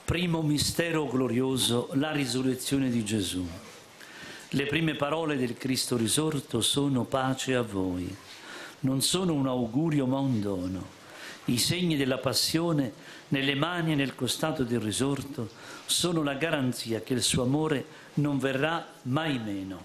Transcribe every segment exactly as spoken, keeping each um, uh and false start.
Primo mistero glorioso, la risurrezione di Gesù. Le prime parole del Cristo risorto sono pace a voi. Non sono un augurio ma un dono. I segni della passione nelle mani e nel costato del risorto sono la garanzia che il suo amore non verrà mai meno.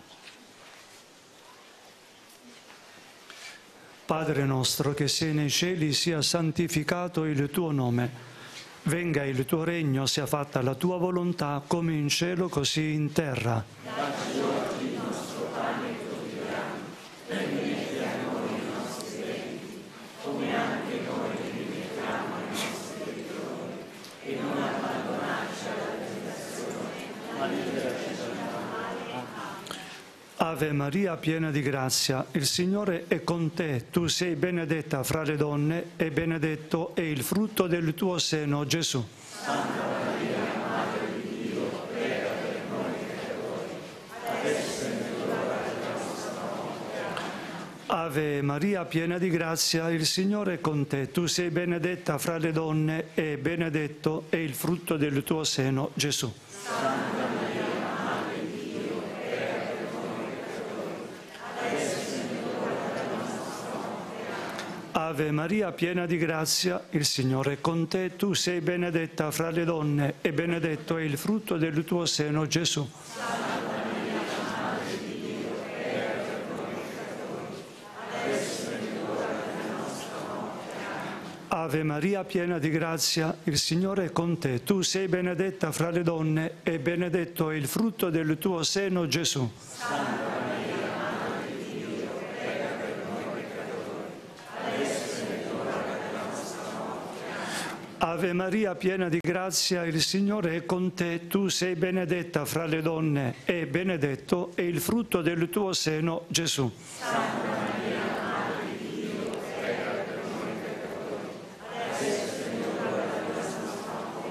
Padre nostro che sei nei cieli, sia santificato il tuo nome. Venga il tuo regno, sia fatta la tua volontà, come in cielo così in terra. Dacci oggi il nostro pane quotidiano, e rimetti a noi i nostri debiti, come anche noi rimettiamo ai nostri debitori, e non abbandonarci alla tentazione, ma liberaci dal male. Ave Maria, piena di grazia, il Signore è con te. Tu sei benedetta fra le donne e benedetto è il frutto del tuo seno, Gesù. Santa Maria, Madre di Dio, prega per noi peccatori, adesso è nell'ora della nostra morte. Ave Maria, piena di grazia, il Signore è con te. Tu sei benedetta fra le donne e benedetto è il frutto del tuo seno, Gesù. Santa Maria, Madre di Dio, prega per noi peccatori, adesso è nell'ora della nostra morte. Ave Maria, piena di grazia, il Signore è con te. Tu sei benedetta fra le donne e benedetto è il frutto del tuo seno, Gesù. Santa Maria, Madre di Dio, prega per noi peccatori, adesso è nell'ora della nostra morte. Ave Maria, piena di grazia, il Signore è con te. Tu sei benedetta fra le donne e benedetto è il frutto del tuo seno, Gesù. Santa Maria, Madre di Dio, prega per noi peccatori, adesso è nell'ora della nostra morte. Ave Maria, piena di grazia, il Signore è con te. Tu sei benedetta fra le donne e benedetto è il frutto del tuo seno, Gesù. Santa Maria, Madre di Dio, prega per noi peccatori, adesso è nell'ora della nostra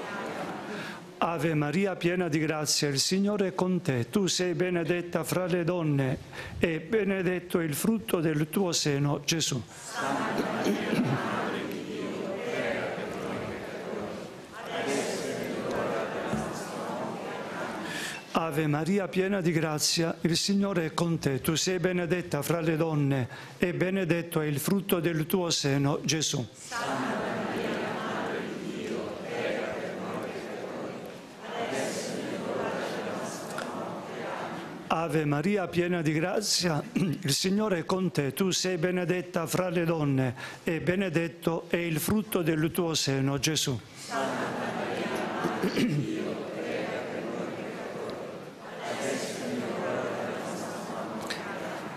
morte. Ave Maria, piena di grazia, il Signore è con te. Tu sei benedetta fra le donne e benedetto è il frutto del tuo seno, Gesù. Santa Maria, Madre di Dio, prega per noi peccatori, adesso è nell'ora della nostra morte. Ave Maria, piena di grazia, il Signore è con te. Tu sei benedetta fra le donne e benedetto è il frutto del tuo seno, Gesù. Santa Maria, Madre di Dio, prega per noi peccatori, adesso è nell'ora della nostra morte. Ave Maria, piena di grazia, il Signore è con te. Tu sei benedetta fra le donne e benedetto è il frutto del tuo seno, Gesù. Santa Maria, Madre di Dio,